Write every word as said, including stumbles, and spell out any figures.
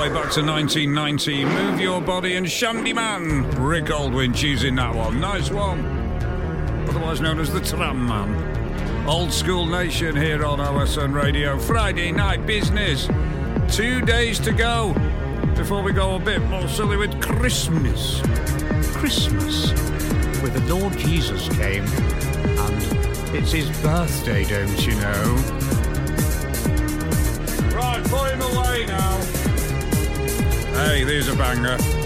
way back to nineteen ninety. Move Your Body and Shandy Man. Rick Aldwin choosing that one. Nice one. Otherwise known as the Tram Man. Old School Nation here on O S N Radio. Friday night business. Two days to go before we go a bit more silly with Christmas. Christmas. Where the Lord Jesus came. And it's his birthday, don't you know? Right, put him away now. Hey, there's a banger.